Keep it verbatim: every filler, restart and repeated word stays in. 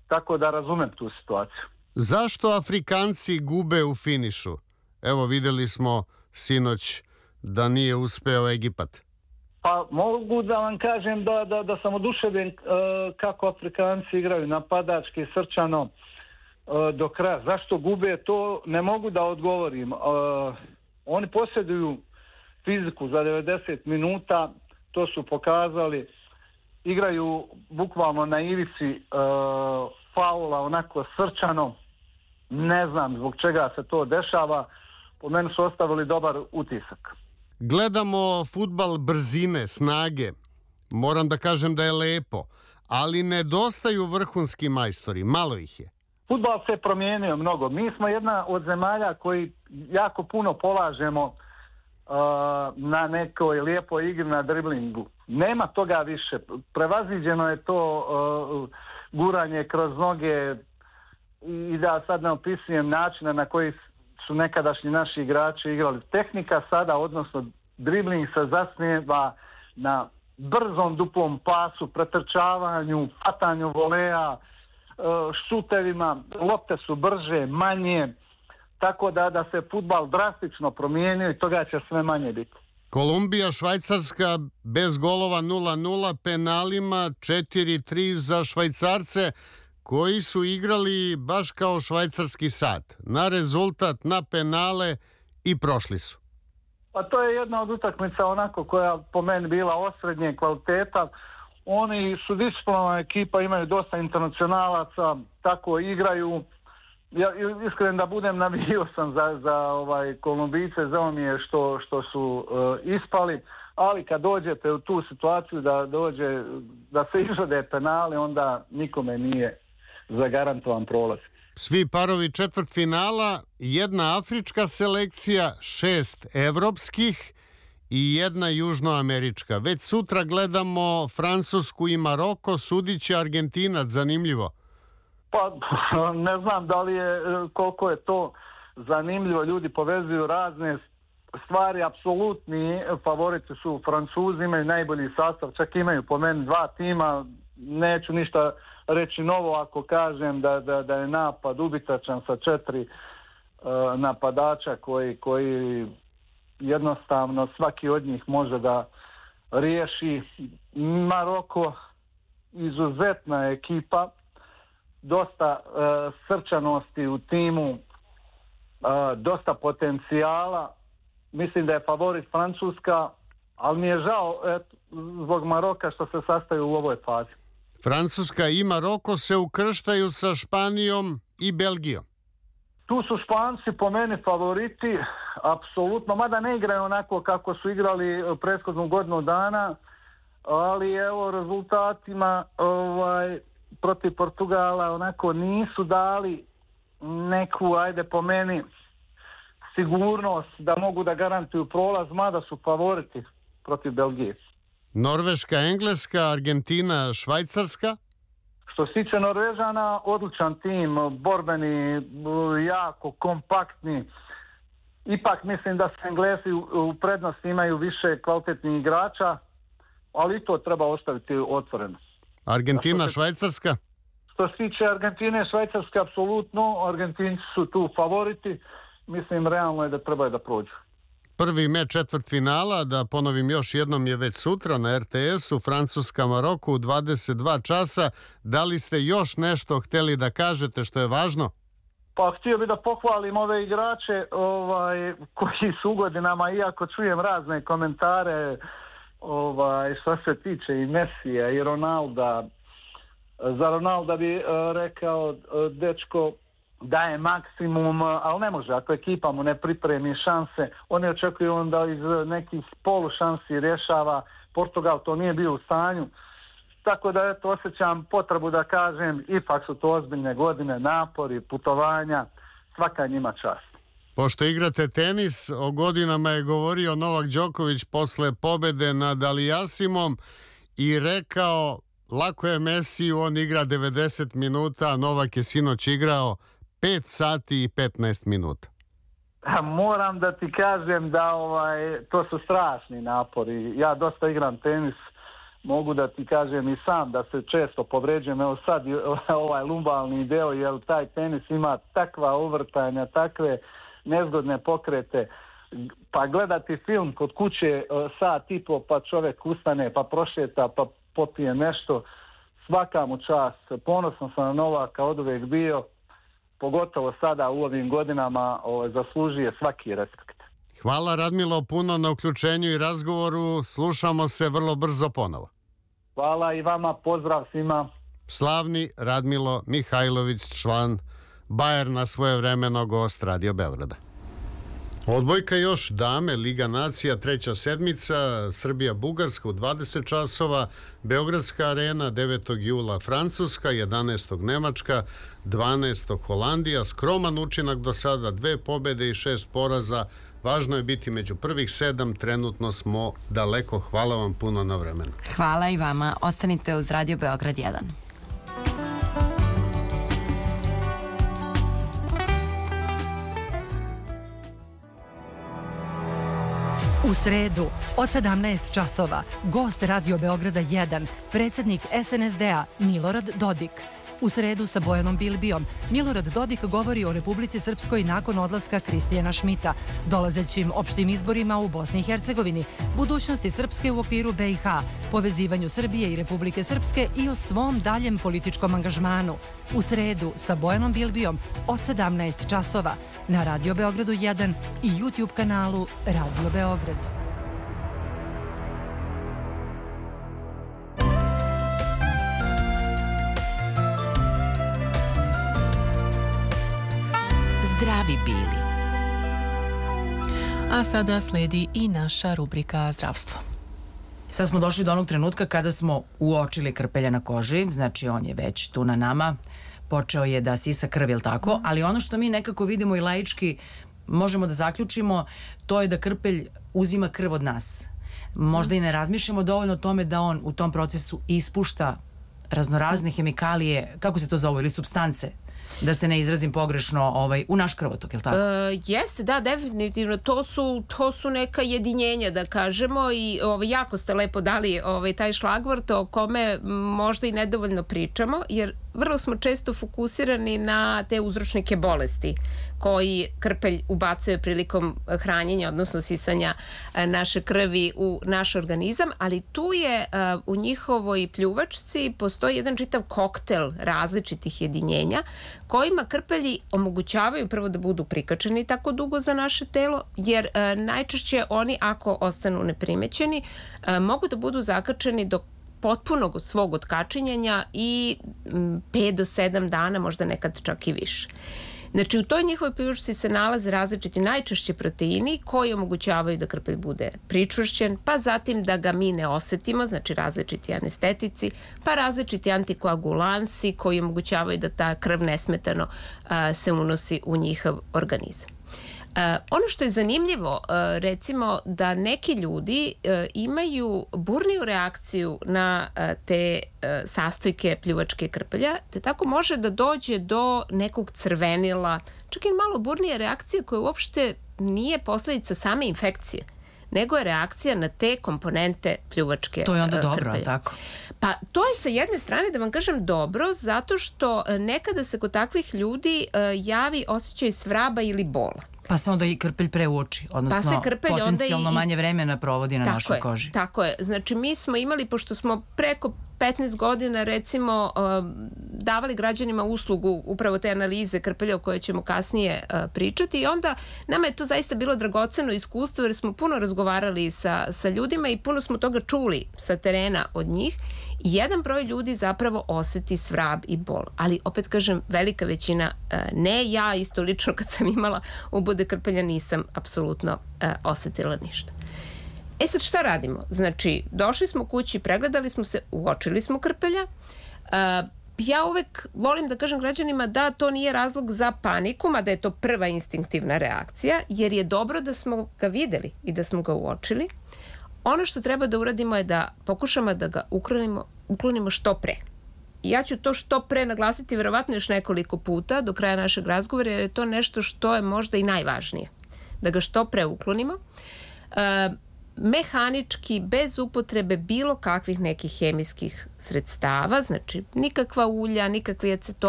tako da razumem tu situaciju. Zašto Afrikanci gube u finišu? Evo, vidjeli smo sinoć da nije uspeo Egipat. Pa mogu da vam kažem da, da, da sam oduševljen uh, kako Afrikanci igraju napadački, srčano uh, do kraja. Zašto gube, to ne mogu da odgovorim. Uh, oni posjeduju fiziku za devedeset minuta, to su pokazali. Igraju bukvalno na ivici uh, faula, onako srčano. Ne znam zbog čega se to dešava. Po meni su ostavili dobar utisak. Gledamo fudbal brzine, snage. Moram da kažem da je lepo, ali nedostaju vrhunski majstori, malo ih je. Fudbal se promijenio mnogo. Mi smo jedna od zemalja koji jako puno polažemo uh, na nekoj lijepoj igri, na driblingu. Nema toga više. Prevaziđeno je to uh, guranje kroz noge i da sad ne opisujem načina na koji su nekadašnji naši igrači igrali. Tehnika sada, odnosno dribling se zasniva na brzom duplom pasu, pretrčavanju, fatanju voleja, šutevima, lopte su brže, manje, tako da, da se fudbal drastično promijenio i toga će sve manje biti. Kolumbija, Švajcarska bez golova nula nula, penalima četiri tri za Švajcarce, koji su igrali baš kao švajcarski sat. Na rezultat, na penale i prošli su. Pa to je jedna od utakmica onako koja po meni bila osrednje kvaliteta. Oni su disciplinovana ekipa, imaju dosta internacionalaca, tako igraju. Ja iskren da budem, navijao sam za, za ovaj Kolumbijice, žao mi je što, što su uh, ispali, ali kad dođete u tu situaciju da dođe, da se izvode penali, onda nikome nije zagarantovan prolaz. Svi parovi četvrtfinala, jedna afrička selekcija, šest evropskih i jedna južnoamerička. Već sutra gledamo Francusku i Maroko, sudiće Argentinac, zanimljivo. Pa ne znam da li je, koliko je to zanimljivo, ljudi povezuju razne stvari, apsolutni favoriti su Francuzi, imaju najbolji sastav, čak imaju po meni dva tima, neću ništa reći novo ako kažem da, da, da je napad ubitačan sa četiri uh, napadača koji, koji jednostavno svaki od njih može da riješi. Maroko izuzetna ekipa, dosta uh, srčanosti u timu, uh, dosta potencijala. Mislim da je favorit Francuska, ali mi je žao et, zbog Maroka što se sastaju u ovoj fazi. Francuska i Maroko se ukrštaju sa Španijom i Belgijom. Tu su Španci po meni favoriti, apsolutno, mada ne igraju onako kako su igrali prethodnu godinu dana, ali evo rezultatima ovaj, protiv Portugala onako nisu dali neku, ajde po meni, sigurnost da mogu da garantuju prolaz, mada su favoriti protiv Belgije. Norveška, Engleska, Argentina, Švajcarska? Što se tiče Norvežana, odličan tim, borbeni, jako kompaktni. Ipak mislim da se Englesi u prednosti imaju više kvalitetnih igrača, ali i to treba ostaviti otvoreno. Argentina, što se, Švajcarska? Što se tiče Argentine, Švajcarske, apsolutno. Argentinci su tu favoriti. Mislim, realno je da trebaju da prođu. Prvi meč četvrtfinala, da ponovim još jednom, je već sutra na er te esu, Francuska Maroko u dvadeset dva časa. Da li ste još nešto htjeli da kažete što je važno? Pa htio bih da pohvalim ove igrače ovaj, koji su u godinama, iako čujem razne komentare ovaj, što se tiče i Mesija i Ronalda. Za Ronalda bi uh, rekao uh, dečko daje maksimum, ali ne može, ako ekipa mu ne pripremi šanse, oni očekuju onda iz nekih polu šansi rješava. Portugal to nije bio u stanju, tako da eto, osjećam potrebu da kažem, ipak su to ozbiljne godine, napori, putovanja, svaka njima čast. Pošto igrate tenis, o godinama je govorio Novak Đoković posle pobede nad Aliasimom i rekao, lako je Mesiju, on igra devedeset minuta, Novak je sinoć igrao pet sati i petnaest minuta. Moram da ti kažem da ovaj, to su strašni napori. Ja dosta igram tenis mogu da ti kažem i sam da se često povređujem, evo sad ovaj lumbalni deo, jer taj tenis ima takva uvrtanja, takve nezgodne pokrete, pa gledati film kod kuće sat i po, pa čovjek ustane, pa prošeta, pa popije nešto, svaka mu čast, ponosno sam na Novaka od uvijek bio, pogotovo sada u ovim godinama ovaj, zaslužuje svaki respekt. Hvala Radmilo puno na uključenju i razgovoru. Slušamo se vrlo brzo ponovo. Hvala i vama, pozdrav svima. Slavni Radmilo Mihajlović, član Bajerna, svojevremeno gost Radio Beograda. Odbojka još dame, Liga nacija, treća sedmica, Srbija-Bugarska u dvadeset časova, Beogradska arena, devetog jula Francuska, jedanaestog Nemačka, dvanaestog Holandija, skroman učinak do sada, dve pobede i šest poraza. Važno je biti među prvih sedam, trenutno smo daleko. Hvala vam puno na vremenu. Hvala i vama. Ostanite uz Radio Beograd jedan. U sredu od sedamnaest časova gost Radio Beograda jedan, predsjednik S N S D-a Milorad Dodik. U sredu sa Bojanom Bilbijom Milorad Dodik govori o Republici Srpskoj nakon odlaska Kristijana Šmita, dolazećim opštim izborima u Bosni i Hercegovini, budućnosti Srpske u okviru B i H, povezivanju Srbije i Republike Srpske i o svom daljem političkom angažmanu. U sredu sa Bojanom Bilbijom od sedamnaest časova na Radio Beogradu jedan i YouTube kanalu Radio Beograd. Zdravi bili. A sada sledi i naša rubrika zdravstvo. Sad smo došli do onog trenutka kada smo uočili krpelja na koži, znači on je već tu na nama, počeo je da sisa krv, ili tako, ali ono što mi nekako vidimo i laički možemo da zaključimo, to je da krpelj uzima krv od nas. Možda i ne razmišljamo dovoljno o tome da on u tom procesu ispušta raznorazne hemikalije, kako se to zove, ili supstance, da se ne izrazim pogrešno, ovaj, u naš krvotok, je li tako? E, jeste, da, definitivno. To su, to su neka jedinjenja, da kažemo, i ovaj, jako ste lepo dali ovaj, taj šlagvort o kome možda i nedovoljno pričamo, jer vrlo smo često fokusirani na te uzročnike bolesti koji krpelj ubacuje prilikom hranjenja, odnosno sisanja naše krvi u naš organizam, ali tu je u njihovoj pljuvačci postoji jedan čitav koktel različitih jedinjenja kojima krpelji omogućavaju prvo da budu prikačeni tako dugo za naše telo, jer najčešće oni, ako ostanu neprimećeni, mogu da budu zakačeni do potpunog svog otkačinjenja i pet do sedam dana, možda nekad čak i više. Znači, u toj njihovoj pljuvačci se nalaze različiti najčešće proteini koji omogućavaju da krpelj bude pričvršćen, pa zatim da ga mi ne osetimo, znači različiti anestetici, pa različiti antikoagulansi koji omogućavaju da ta krv nesmetano a, se unosi u njihov organizam. Uh, ono što je zanimljivo, uh, recimo da neki ljudi uh, imaju burniju reakciju na uh, te uh, sastojke pljuvačke krpelja, te tako može da dođe do nekog crvenila, čak i malo burnije reakcije koja uopšte nije posledica same infekcije, nego je reakcija na te komponente pljuvačke krpelja. To je onda dobro, ali tako? Pa to je sa jedne strane, da vam kažem, dobro, zato što nekada se kod takvih ljudi uh, javi osjećaj svraba ili bola. Pa se onda i krpelj preuoči, odnosno pa potencijalno i, manje vremena provodi na našoj je, koži. Tako je. Znači, mi smo imali, pošto smo preko petnaest godina, recimo, davali građanima uslugu upravo te analize krpelja o kojoj ćemo kasnije pričati, i onda nama je to zaista bilo dragoceno iskustvo, jer smo puno razgovarali sa, sa ljudima i puno smo toga čuli sa terena od njih. I jedan broj ljudi zapravo oseti svrab i bol. Ali, opet kažem, velika većina ne. Ja isto lično kad sam imala ubude krpelja nisam apsolutno osetila ništa. E sad, šta radimo? Znači, došli smo kući, pregledali smo se, uočili smo krpelja. Ja uvek volim da kažem građanima da to nije razlog za paniku, mada je to prva instinktivna reakcija, jer je dobro da smo ga videli i da smo ga uočili. Ono što treba da uradimo je da pokušamo da ga uklonimo, uklonimo što pre. I ja ću to što pre naglasiti verovatno još nekoliko puta do kraja našeg razgovora, jer je to nešto što je možda i najvažnije. Da ga što pre uklonimo. E, mehanički, bez upotrebe bilo kakvih nekih hemijskih sredstava, znači nikakva ulja, nikakvi acetoni,